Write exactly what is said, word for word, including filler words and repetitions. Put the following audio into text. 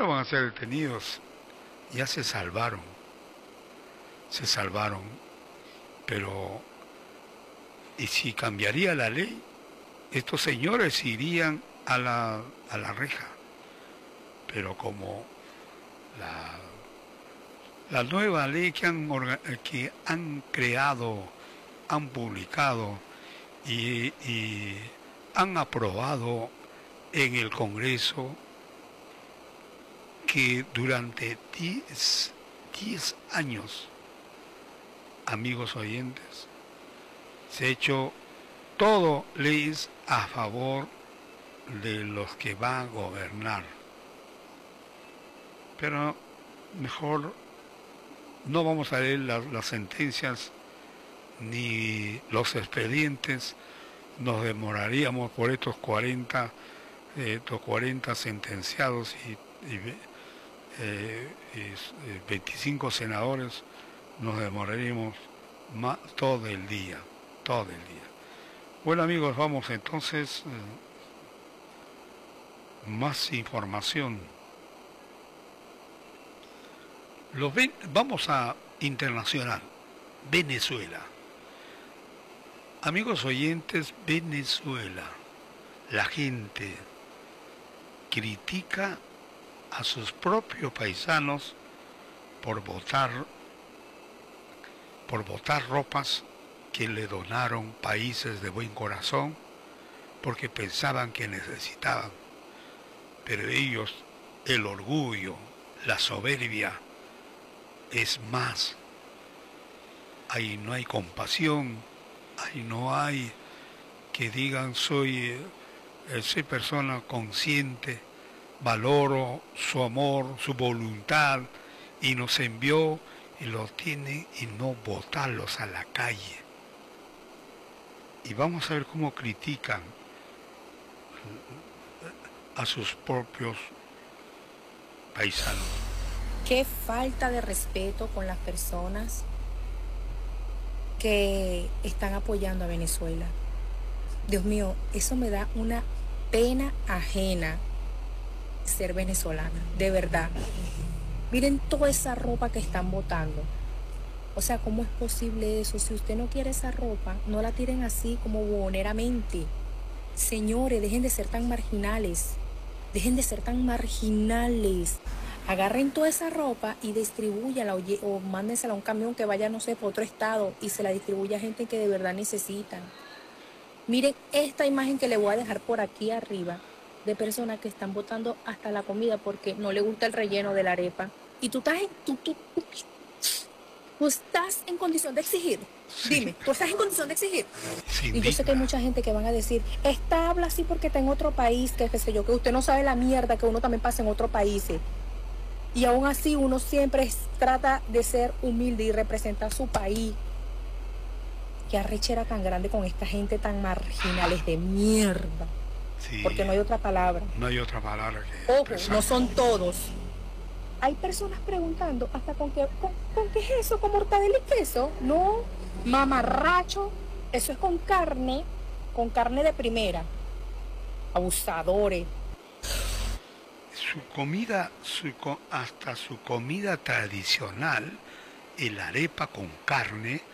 Primero van a ser detenidos, ya se salvaron, se salvaron, pero ¿y si cambiaría la ley? Estos señores irían a la, a la reja, pero como la, la nueva ley que han, que han creado, han publicado y, y han aprobado en el Congreso, que durante diez años, amigos oyentes, se ha hecho todo leyes a favor de los que van a gobernar. Pero mejor no vamos a leer las, las sentencias ni los expedientes, nos demoraríamos por estos cuarenta, eh, estos cuarenta sentenciados y, y, eh, y veinticinco senadores, nos demoraríamos más, todo el día, todo el día. Bueno amigos, vamos entonces, eh, más información. Los ven, vamos a internacional, Venezuela. Amigos oyentes, Venezuela, la gente critica a sus propios paisanos por botar, por botar ropas que le donaron países de buen corazón porque pensaban que necesitaban. Pero ellos, el orgullo, la soberbia, es más. Ahí no hay compasión, ahí no hay que digan soy, eh, soy persona consciente, valoro su amor, su voluntad, y nos envió y los tiene, y no botarlos a la calle. Y vamos a ver cómo critican a sus propios paisanos. Qué falta de respeto con las personas que están apoyando a Venezuela. Dios mío, eso me da una pena ajena ser venezolana, de verdad. Miren toda esa ropa que están botando. O sea, ¿cómo es posible eso? Si usted no quiere esa ropa, no la tiren así como buhoneramente. Señores, dejen de ser tan marginales. Dejen de ser tan marginales. Agarren toda esa ropa y distribúyala, o, o mándensela a un camión que vaya, no sé, por otro estado y se la distribuya a gente que de verdad necesitan. Miren esta imagen que le voy a dejar por aquí arriba de personas que están botando hasta la comida porque no le gusta el relleno de la arepa. Y tú estás en, tú, tú, tú, tú estás en condición de exigir. Sí. Dime, ¿tú estás en condición de exigir? Sin y yo sé que hay mucha gente que van a decir, esta habla así porque está en otro país, que qué sé yo, que usted no sabe la mierda que uno también pasa en otros países. Y aún así uno siempre trata de ser humilde y representar su país. Qué arrechera tan grande con esta gente tan marginales de mierda. Sí, porque no hay otra palabra. No hay otra palabra que Ojo, expresar. no son todos. Hay personas preguntando hasta con qué, con, con qué es eso, con mortadela y queso. No, mamarracho, eso es con carne, con carne de primera. Abusadores. Su comida, su, hasta su comida tradicional, el arepa con carne,